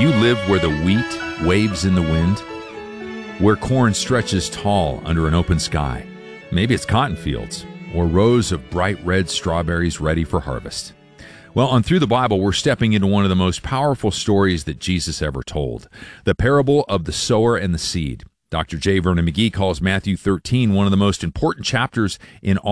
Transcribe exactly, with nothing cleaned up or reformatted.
you live where the wheat waves in the wind? Where corn stretches tall under an open sky? Maybe it's cotton fields or rows of bright red strawberries ready for harvest. Well, on Through the Bible, we're stepping into one of the most powerful stories that Jesus ever told, the parable of the sower and the seed. Doctor J. Vernon McGee calls Matthew thirteen one of the most important chapters in all